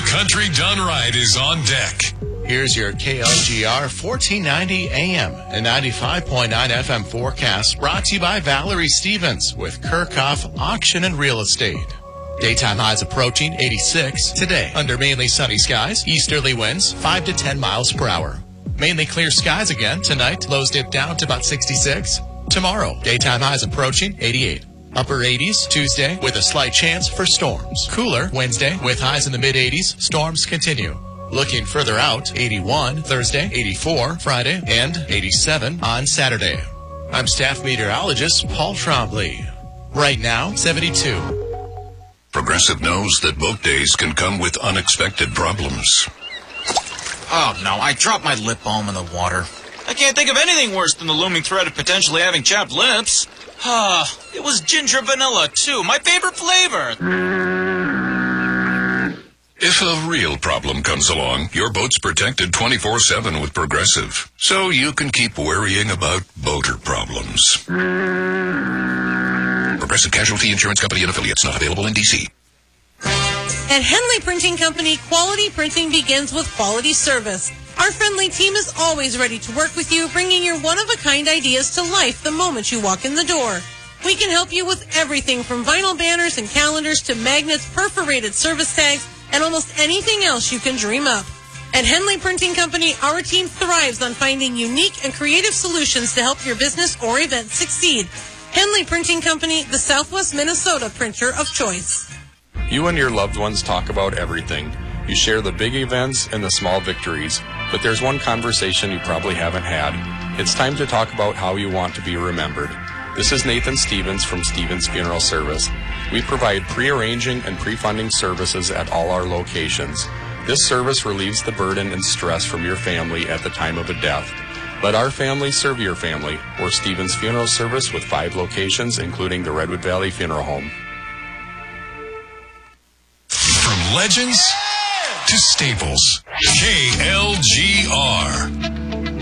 Country Done Right is on deck. Here's your KLGR 1490 AM and 95.9 FM forecast, brought to you by Valerie Stevens with Kirchhoff Auction and Real Estate. Daytime highs approaching 86 today under mainly sunny skies, easterly winds 5 to 10 miles per hour. Mainly clear skies again tonight, lows dip down to about 66. Tomorrow, daytime highs approaching 88. Upper 80s Tuesday with a slight chance for storms. Cooler Wednesday with highs in the mid-80s. Storms continue. Looking further out, 81 Thursday, 84 Friday, and 87 on Saturday. I'm staff meteorologist Paul Trombley. Right now, 72. Progressive knows that boat days can come with unexpected problems. Oh, no, I dropped my lip balm in the water. I can't think of anything worse than the looming threat of potentially having chapped lips. It was ginger vanilla, too. My favorite flavor. If a real problem comes along, your boat's protected 24/7 with Progressive, so you can keep worrying about boater problems. Progressive Casualty Insurance Company and Affiliates, not available in D.C. At Henley Printing Company, quality printing begins with quality service. Our friendly team is always ready to work with you, bringing your one-of-a-kind ideas to life the moment you walk in the door. We can help you with everything from vinyl banners and calendars to magnets, perforated service tags, and almost anything else you can dream up. At Henley Printing Company, our team thrives on finding unique and creative solutions to help your business or event succeed. Henley Printing Company, the Southwest Minnesota printer of choice. You and your loved ones talk about everything. You share the big events and the small victories, but there's one conversation you probably haven't had. It's time to talk about how you want to be remembered. This is Nathan Stevens from Stevens Funeral Service. We provide pre-arranging and pre-funding services at all our locations. This service relieves the burden and stress from your family at the time of a death. Let our family serve your family. We're Stevens Funeral Service with 5 locations, including the Redwood Valley Funeral Home. From legends to staples, KLGR.